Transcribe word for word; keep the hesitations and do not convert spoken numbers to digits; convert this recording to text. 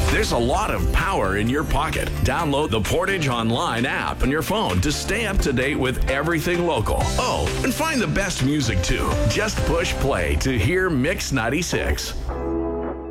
There's a lot of power in your pocket. Download the Portage Online app on your phone to stay up to date with everything local. Oh, and find the best music too. Just push play to hear Mix ninety-six.